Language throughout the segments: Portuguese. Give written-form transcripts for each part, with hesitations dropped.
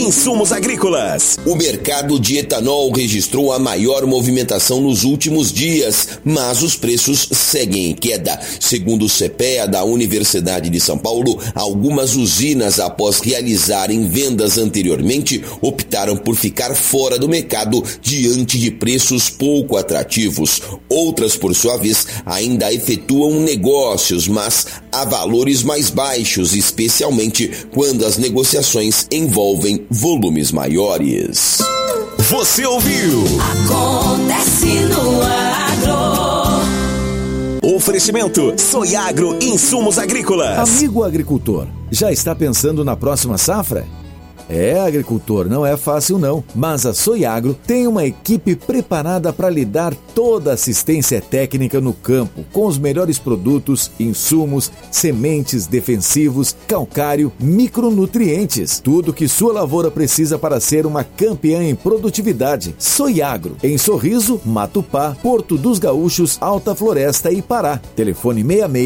Insumos agrícolas. O mercado de etanol registrou a maior movimentação nos últimos dias, mas os preços seguem em queda. Segundo o CPEA da Universidade de São Paulo, algumas usinas, após realizarem vendas anteriormente, optaram por ficar fora do mercado diante de preços pouco atrativos. Outras, por sua vez, ainda efetuam negócios, mas a valores mais baixos, especialmente quando as negociações envolvem volumes maiores. Você ouviu? Acontece no agro. Oferecimento Soiagro Insumos Agrícolas. Amigo agricultor, já está pensando na próxima safra? Agricultor, não é fácil não, mas a Soiagro tem uma equipe preparada para lhe dar toda a assistência técnica no campo, com os melhores produtos, insumos, sementes, defensivos, calcário, micronutrientes, tudo que sua lavoura precisa para ser uma campeã em produtividade. Soiagro, em Sorriso, Matupá, Porto dos Gaúchos, Alta Floresta e Pará. Telefone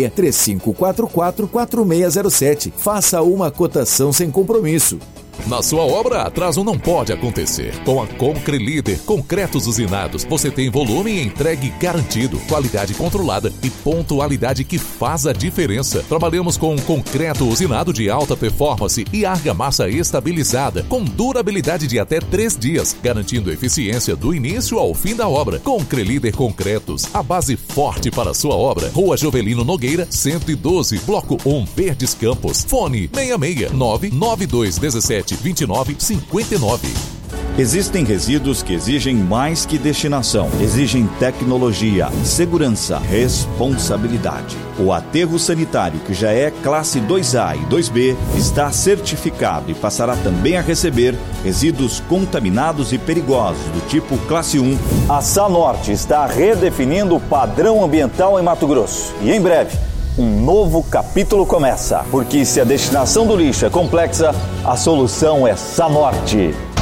66-3544-4607. Faça uma cotação sem compromisso. Na sua obra, atraso não pode acontecer. Com a Concrelíder Concretos Usinados, você tem volume e entregue garantido, qualidade controlada e pontualidade que faz a diferença. Trabalhamos com concreto usinado de alta performance e argamassa estabilizada, com durabilidade de até 3 dias, garantindo eficiência do início ao fim da obra. Concrelíder Concretos, a base forte para a sua obra. Rua Jovelino Nogueira, 112, Bloco 1, Verdes Campos. Fone 66992172959. Existem resíduos que exigem mais que destinação. Exigem tecnologia, segurança, responsabilidade. O aterro sanitário, que já é classe 2A e 2B, está certificado e passará também a receber resíduos contaminados e perigosos do tipo classe 1. A Sanorte está redefinindo o padrão ambiental em Mato Grosso. E em breve, um novo capítulo começa. Porque se a destinação do lixo é complexa, a solução é Sanorte.